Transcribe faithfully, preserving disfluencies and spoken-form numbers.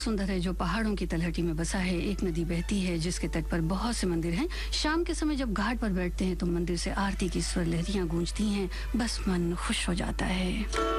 सुंदर है जो पहाड़ों की तलहटी में बसा है। एक नदी बहती है जिसके तट पर बहुत से मंदिर हैं। शाम के समय जब घाट पर बैठते हैं तो मंदिर से आरती की स्वर लहरियां गूंजती हैं। बस मन खुश हो जाता है।